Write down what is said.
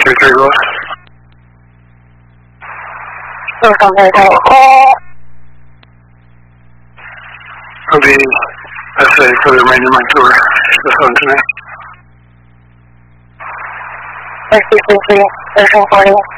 3 Golf. I'll be SA for the remainder of my tour. The phone tonight. 333, 1340.